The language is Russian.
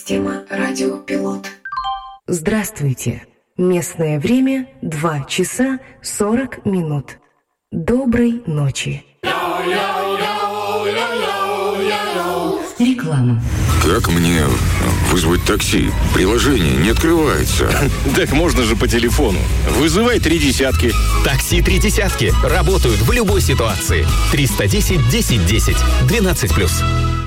Тема «Радиопилот». Здравствуйте. Местное время 2 часа 40 минут. Доброй ночи. Реклама. Как мне вызвать такси? Приложение не открывается. Так можно же по телефону. Вызывай 3 десятки. Такси 3 десятки. Работают в любой ситуации. 310 10 10. 12+.